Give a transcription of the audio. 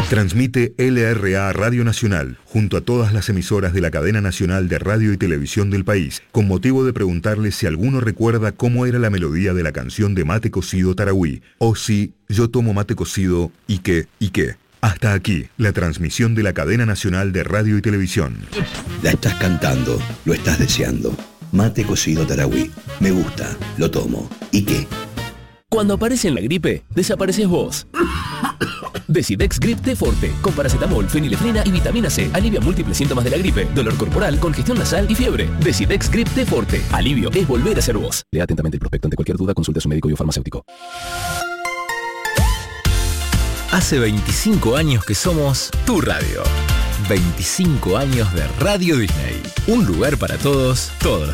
Transmite LRA Radio Nacional, junto a todas las emisoras de la cadena nacional de radio y televisión del país, con motivo de preguntarle si alguno recuerda cómo era la melodía de la canción de Mate Cocido Tarahui, o si yo tomo mate cocido y qué. Hasta aquí, la transmisión de la cadena nacional de radio y televisión. La estás cantando, lo estás deseando. Mate Cocido Tarahui. Me gusta, lo tomo. ¿Y qué? Cuando aparece en la gripe, desapareces vos. Decidex Grip T Forte, con paracetamol, fenilefrina y vitamina C. Alivia múltiples síntomas de la gripe, dolor corporal, congestión nasal y fiebre. Decidex Grip T Forte. Alivio es volver a ser vos. Lea atentamente el prospecto. Ante cualquier duda, consulte a su médico y o farmacéutico. Hace 25 años que somos tu radio. 25 años de Radio Disney. Un lugar para todos, todos los días.